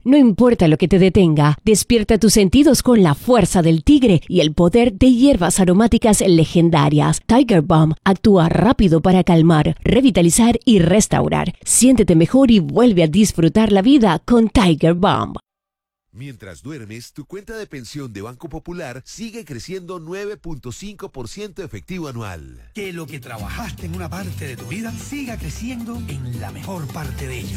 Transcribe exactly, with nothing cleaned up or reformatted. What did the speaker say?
No importa lo que te detenga, despierta tus sentidos con la fuerza del tigre y el poder de hierbas aromáticas legendarias. Tiger Balm actúa rápido para calmar, revitalizar y restaurar. Siéntete mejor y vuelve a disfrutar la vida con Tiger Balm. Mientras duermes, tu cuenta de pensión de Banco Popular sigue creciendo nueve punto cinco por ciento efectivo anual. Que lo que trabajaste en una parte de tu vida siga creciendo en la mejor parte de ella.